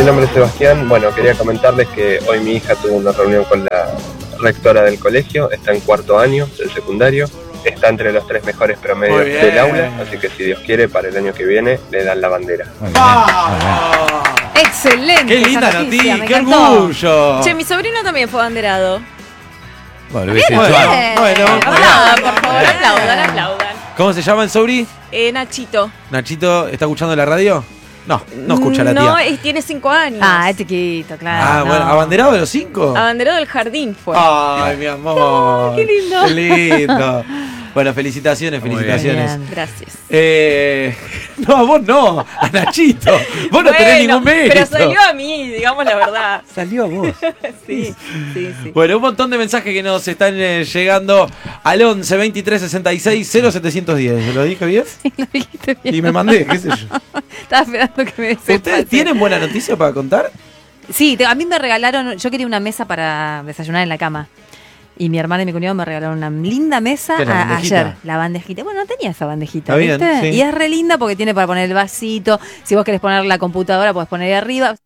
mi nombre es Sebastián. Bueno, quería comentarles que hoy mi hija tuvo una reunión con la rectora del colegio, está en cuarto año del secundario, está entre los 3 mejores promedios del aula, así que si Dios quiere, para el año que viene le dan la bandera. Excelente. ¡Qué linda noticia! noticia! ¡Qué orgullo! Che, mi sobrino también fue abanderado. Bueno, Bien. Por favor, aplaudan. ¿Cómo se llama el sobri? Nachito. ¿Nachito está escuchando la radio? No escucha la tía. No, tiene 5 años. Es chiquito, claro. Bueno, ¿abanderado de los 5? Abanderado del jardín fue. Ay, mi amor. Qué lindo. Qué lindo. Bueno, felicitaciones. Bien. Gracias. No, a vos no, a Nachito. Vos no tenés ningún mérito. Pero salió a mí, digamos la verdad. Salió a vos. Sí. Bueno, un montón de mensajes que nos están llegando al 11 23 66 0710. ¿Lo dije bien? Sí, lo dijiste bien. Y me mandé, qué sé yo. Estaba esperando que me desempate. ¿Ustedes tienen buena noticia para contar? Sí, a mí me regalaron, yo quería una mesa para desayunar en la cama. Y mi hermana y mi cuñado me regalaron una linda mesa ¿Qué, la bandejita? ayer. La bandejita. Bueno, no tenía esa bandejita, Está bien, ¿viste? sí. Y es re linda porque tiene para poner el vasito. Si vos querés poner la computadora, podés poner ahí arriba.